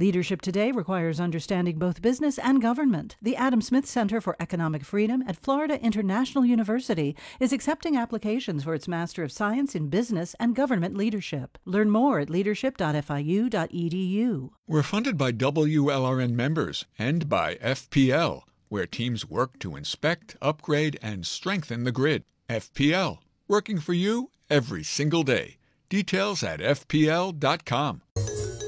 Leadership today requires understanding both business and government. The Adam Smith Center for Economic Freedom at Florida International University is accepting applications for its Master of Science in Business and Government Leadership. Learn more at leadership.fiu.edu. We're funded by WLRN members and by FPL, where teams work to inspect, upgrade, and strengthen the grid. FPL, working for you every single day. Details at fpl.com.